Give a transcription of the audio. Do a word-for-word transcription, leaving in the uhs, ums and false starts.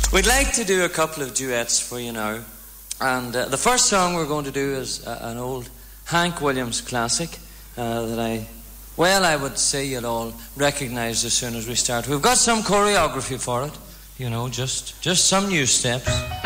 We'd like to do a couple of duets for you now. And uh, the first song we're going to do is uh, an old Hank Williams classic uh, that I, well, I would say you'll all recognise as soon as we start. We've got some choreography for it, you know, just, just some new steps.